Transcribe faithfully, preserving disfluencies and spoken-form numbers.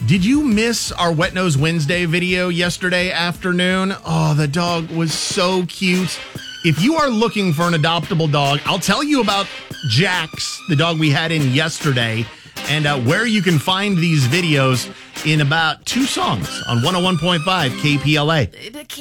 Did you miss our Wet Nose Wednesday video yesterday afternoon? Oh, the dog was so cute. If you are looking for an adoptable dog, I'll tell you about Jax, the dog we had in yesterday, and uh, where you can find these videos in about two songs on one oh one point five K P L A.